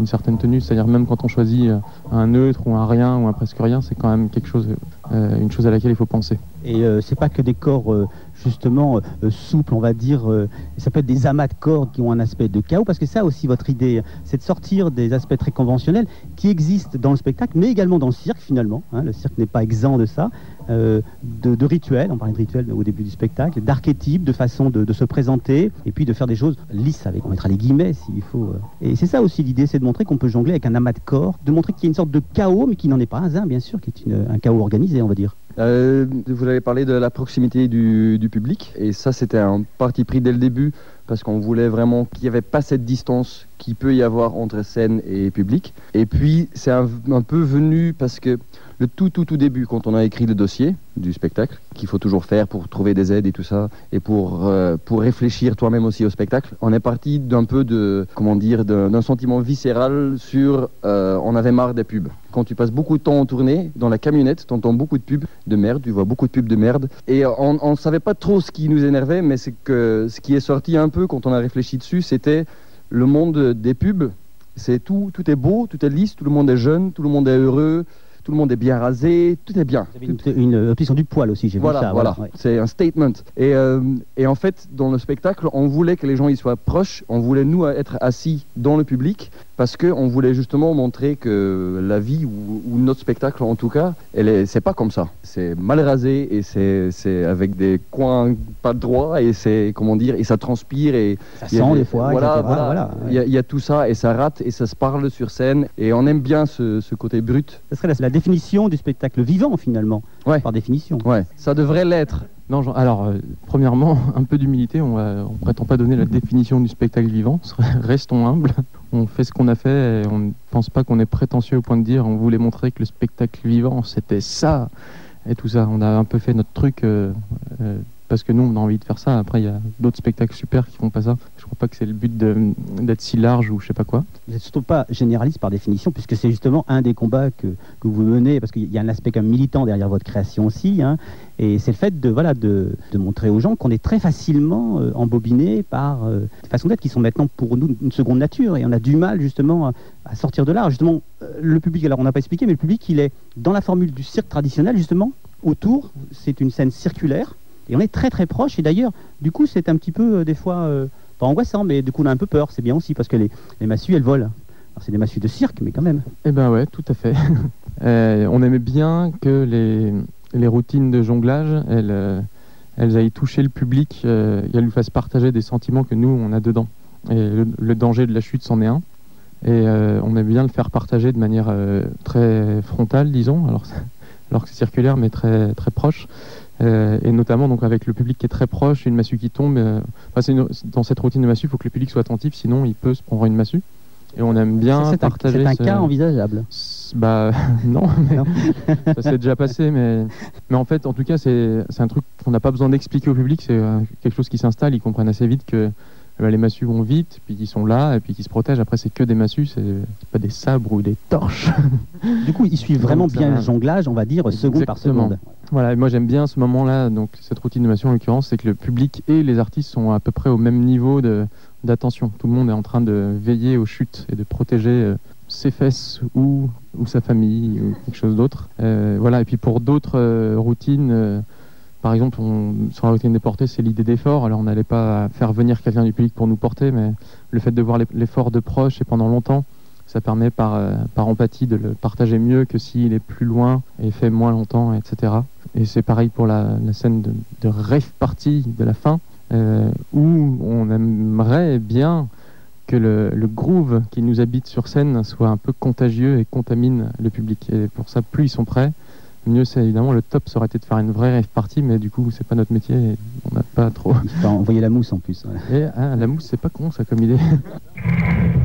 une certaine tenue, c'est-à-dire même quand on choisit un neutre ou un rien ou un presque rien, c'est quand même quelque chose, une chose à laquelle il faut penser. Et c'est pas que des corps justement souples, on va dire, ça peut être des amas de corps qui ont un aspect de chaos, parce que ça aussi votre idée, c'est de sortir des aspects très conventionnels qui existent dans le spectacle, mais également dans le cirque finalement, hein. Le cirque n'est pas exempt de ça, de rituels, on parlait de rituels au début du spectacle, d'archétypes, de façon de se présenter, et puis de faire des choses lisses, avec, on mettra les guillemets s'il faut. Et c'est ça aussi l'idée, c'est de montrer qu'on peut jongler avec un amas de corps, de montrer qu'il y a une sorte de chaos, mais qui n'en est pas un, bien sûr, qui est un chaos organisé, on va dire. Vous avez parlé de la proximité du public, et ça c'était un parti pris dès le début, parce qu'on voulait vraiment qu'il n'y avait pas cette distance qu'il peut y avoir entre scène et public. Et puis c'est un peu venu parce que le tout début, quand on a écrit le dossier du spectacle, qu'il faut toujours faire pour trouver des aides et tout ça, et pour réfléchir toi-même aussi au spectacle, on est parti d'un peu d'un sentiment viscéral sur on avait marre des pubs. Quand tu passes beaucoup de temps en tournée, dans la camionnette, tu entends beaucoup de pubs de merde, tu vois beaucoup de pubs de merde, et on ne savait pas trop ce qui nous énervait, mais c'est que ce qui est sorti un peu quand on a réfléchi dessus, c'était le monde des pubs. C'est tout est beau, tout est lisse, tout le monde est jeune, tout le monde est heureux, tout le monde est bien rasé, tout est bien. Vous avez une obsession du poil aussi, j'ai vu ça. Voilà. Ouais. C'est un statement. Et en fait, dans le spectacle, on voulait que les gens y soient proches, on voulait nous être assis dans le public, parce qu'on voulait justement montrer que la vie, ou notre spectacle en tout cas, c'est pas comme ça. C'est mal rasé, et c'est avec des coins pas droits, et c'est, et ça transpire, et ça sent des fois, voilà. Il y a tout ça, et ça rate, et ça se parle sur scène, et on aime bien ce côté brut. Ce serait la définition du spectacle vivant finalement, ouais. Par définition. Ouais, ça devrait l'être. Non, alors, premièrement, un peu d'humilité, on prétend pas donner la définition du spectacle vivant, restons humbles, on fait ce qu'on a fait, et on ne pense pas qu'on est prétentieux au point de dire on voulait montrer que le spectacle vivant c'était ça, et tout ça, on a un peu fait notre truc, parce que nous on a envie de faire ça. Après il y a d'autres spectacles super qui font pas ça, je crois pas que c'est le but d'être si large ou je sais pas quoi. Vous n'êtes surtout pas généraliste par définition, puisque c'est justement un des combats que vous menez, parce qu'il y a un aspect comme militant derrière votre création aussi, hein, et c'est le fait de montrer aux gens qu'on est très facilement embobiné par des façons d'être qui sont maintenant pour nous une seconde nature, et on a du mal justement à sortir de l'art. Justement, le public, alors on n'a pas expliqué, mais le public il est dans la formule du cirque traditionnel justement, autour, c'est une scène circulaire, et on est très très proche, et d'ailleurs, du coup, c'est un petit peu, des fois, pas angoissant, mais du coup, on a un peu peur, c'est bien aussi, parce que les massues, elles volent. Alors, c'est des massues de cirque, mais quand même. Eh ben ouais, tout à fait. On aimait bien que les routines de jonglage, elles aillent toucher le public, elles lui fassent partager des sentiments que nous, on a dedans. Et le danger de la chute, c'en est un. Et on aime bien le faire partager de manière très frontale, disons, alors que c'est circulaire, mais très, très proche. Et notamment donc avec le public qui est très proche, une massue qui tombe. Dans cette routine de massue, il faut que le public soit attentif, sinon il peut se prendre une massue. Et on aime bien partager. C'est un cas envisageable. Bah non, mais ça s'est déjà passé. Mais en fait, en tout cas, c'est un truc qu'on n'a pas besoin d'expliquer au public. C'est quelque chose qui s'installe. Ils comprennent assez vite que les massues vont vite, puis qu'ils sont là, et puis qu'ils se protègent. Après, c'est que des massues, c'est pas des sabres ou des torches. Du coup, ils suivent vraiment bien le jonglage, on va dire, seconde par seconde. Voilà, et moi j'aime bien ce moment-là, donc cette routine de massue en l'occurrence, c'est que le public et les artistes sont à peu près au même niveau d'attention. Tout le monde est en train de veiller aux chutes et de protéger ses fesses ou sa famille ou quelque chose d'autre. Voilà, et puis pour d'autres routines, par exemple, sur la routine des portées, c'est l'idée d'effort. Alors on n'allait pas faire venir quelqu'un du public pour nous porter, mais le fait de voir l'effort de proche et pendant longtemps, ça permet par empathie de le partager mieux que s'il est plus loin et fait moins longtemps, etc. Et c'est pareil pour la scène de rave party de la fin, où on aimerait bien que le groove qui nous habite sur scène soit un peu contagieux et contamine le public. Et pour ça, plus ils sont prêts, mieux c'est. Évidemment, le top ça aurait été de faire une vraie rave party, mais du coup, c'est pas notre métier et on n'a pas trop. Il faut envoyer la mousse en plus. Ouais. Et la mousse, c'est pas con ça comme idée.